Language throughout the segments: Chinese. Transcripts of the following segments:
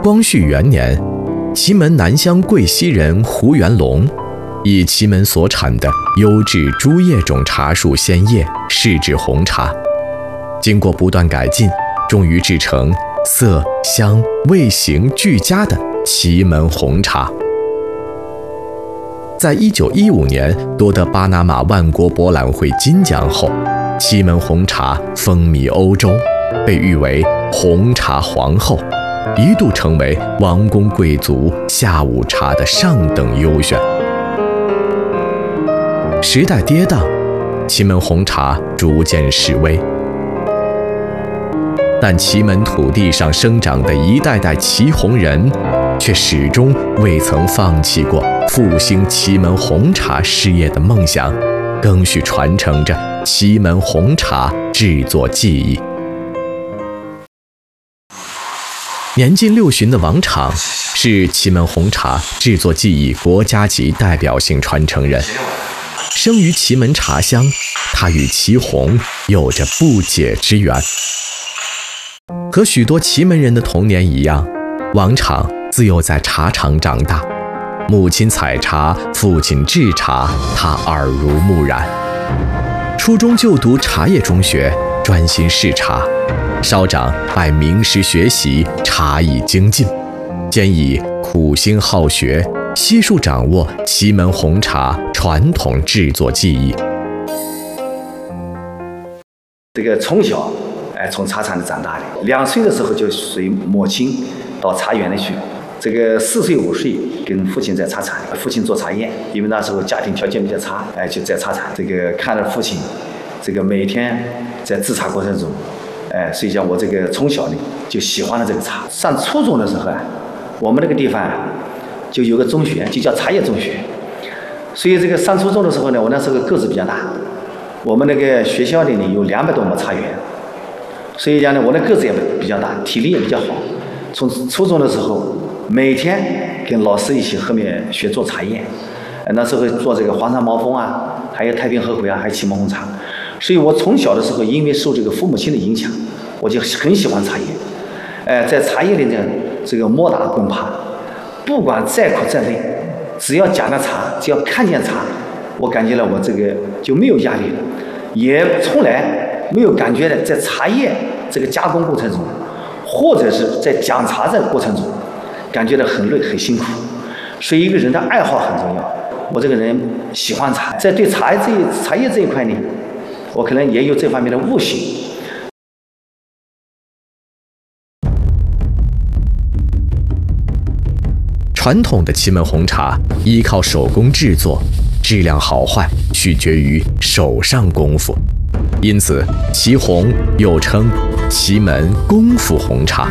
光绪元年，祁门南乡贵溪人胡元龙以祁门所产的优质朱叶种茶树鲜叶试制红茶，经过不断改进，终于制成色香味形俱佳的祁门红茶。在1915年夺得巴拿马万国博览会金奖后，祁门红茶风靡欧洲，被誉为红茶皇后，一度成为王公贵族下午茶的上等优选。时代跌宕，祁门红茶逐渐式微，但祁门土地上生长的一代代祁红人，却始终未曾放弃过复兴祁门红茶事业的梦想，更续传承着祁门红茶制作技艺。年近60的王昶是祁门红茶制作技艺国家级代表性传承人。生于祁门茶乡，他与祁红有着不解之缘。和许多祁门人的童年一样，王昶自幼在茶厂长大，母亲采茶，父亲制茶，他耳濡目染。初中就读茶叶中学，专心试茶。稍长拜名师学习，茶艺精进，兼以苦心好学，悉数掌握祁门红茶传统制作技艺。 这个从小从茶厂里长大的，2岁的时候就随母亲到茶园里去。这个4岁5岁跟父亲在茶厂里，父亲做茶叶，因为那时候家庭条件比较差，就在茶厂。这个看着父亲，这个每天在制茶过程中，所以讲我这个从小呢就喜欢了这个茶。上初中的时候我们那个地方就有个中学，就叫茶叶中学。所以这个上初中的时候呢，我那时候个子比较大，我们那个学校里呢有200多亩茶园，所以讲呢我的个子也比较大，体力也比较好。从初中的时候，每天跟老师一起后面学做茶叶，那时候做这个黄山毛峰还有太平合肥还有祁门红茶。所以我从小的时候，因为受这个父母亲的影响，我就很喜欢茶叶。在茶叶里呢，这个摸打滚爬，不管再苦再累，只要讲了茶，只要看见茶，我感觉了我这个就没有压力了，也从来没有感觉的在茶叶这个加工过程中，或者是在讲茶这个过程中，感觉到很累很辛苦。所以一个人的爱好很重要。我这个人喜欢茶，在对茶叶这一块呢，我可能也有这方面的悟性。 传统的祁门红茶依靠手工制作，质量好坏取决于手上功夫，因此祁红又称祁门功夫红茶。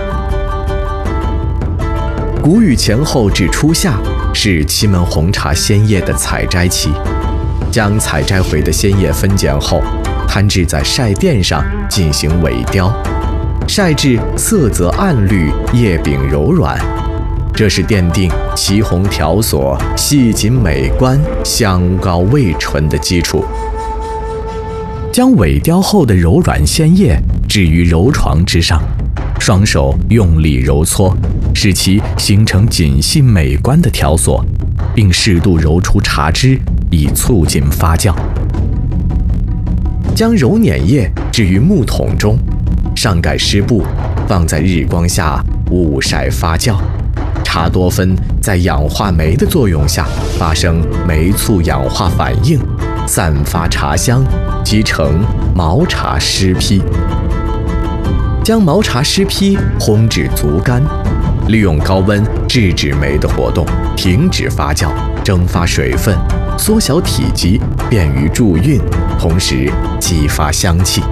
谷雨前后至初夏是祁门红茶鲜叶的采摘期，将采摘回的鲜叶分拣后，摊置在晒垫上进行萎雕，晒至色泽暗绿，叶柄柔软，这是奠定祁红条索细紧美观、香高味醇的基础。将萎雕后的柔软鲜叶置于揉床之上，双手用力揉搓，使其形成紧细美观的条索，并适度揉出茶汁，以促进发酵。将揉捻叶置于木桶中，上盖湿布，放在日光下捂晒发酵。茶多酚在氧化酶的作用下发生酶促氧化反应，散发茶香，即成毛茶湿坯。将毛茶湿坯烘至足干，利用高温制止酶的活动，停止发酵，蒸发水分，缩小体积，便于助运，同时激发香气。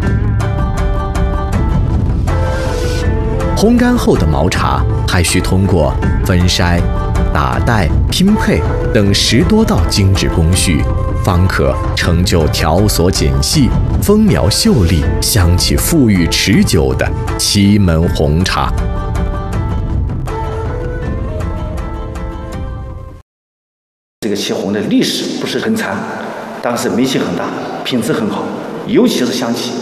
烘干后的毛茶还需通过分筛、打带、拼配等10多道精致工序，方可成就条索紧细、风苗秀丽、香气馥郁持久的祁门红茶。 这个祁红的历史不是很长，但是名气很大，品质很好，尤其是香气。